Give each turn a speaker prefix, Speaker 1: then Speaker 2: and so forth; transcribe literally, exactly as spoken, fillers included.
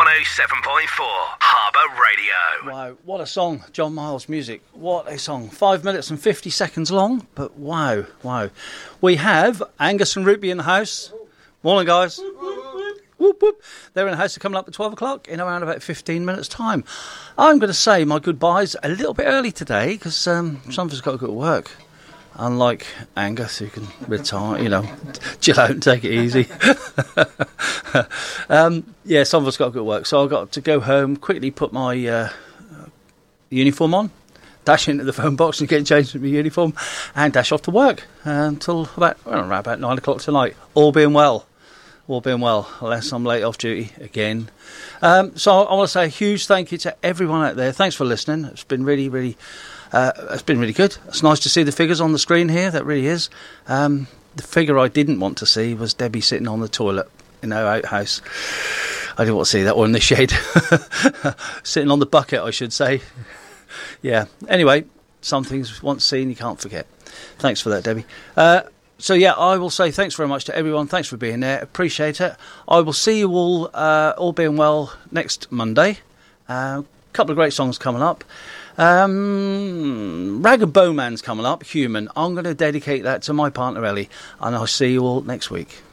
Speaker 1: one oh seven point four Harbour Radio.
Speaker 2: Wow, what a song. John Miles music. What a song. Five minutes and fifty seconds long, but wow, wow. We have Angus and Ruby in the house. Morning, guys. Whoop, whoop. They're in the house. They're coming up at twelve o'clock in around about fifteen minutes' time. I'm going to say my goodbyes a little bit early today because um, some of us got to go to work. Unlike Angus, who can retire, you know, chill out and take it easy. um, yeah, some of us got to go to work. So I've got to go home, quickly put my uh, uniform on, dash into the phone box and get changed into my uniform, and dash off to work uh, until about, well, around about nine o'clock tonight. All being well. All being well, unless I'm late off duty again. Um, so I want to say a huge thank you to everyone out there. Thanks for listening. It's been really, really... Uh, it's been really good. It's nice to see the figures on the screen here. That really is. Um, the figure I didn't want to see was Debbie sitting on the toilet in her outhouse. I didn't want to see that, or in the shed. Sitting on the bucket, I should say. Yeah. Anyway, some things once seen you can't forget. Thanks for that, Debbie. Uh, so, yeah, I will say thanks very much to everyone. Thanks for being there. Appreciate it. I will see you all, uh, all being well, next Monday. A uh, couple of great songs coming up. Um, Rag and Bowman's coming up, Human. I'm going to dedicate that to my partner Ellie, and I'll see you all next week.